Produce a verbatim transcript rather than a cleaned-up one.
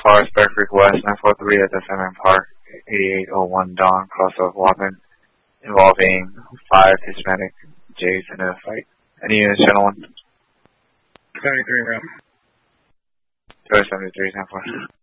Forest, Bear Creek West, nine four three at S M M Park, eighty-eight oh one Dawn, cross of Wappen, involving five Hispanic Jays in a fight. Any units, gentlemen? seventy-three, bro. seventy-three, ten four.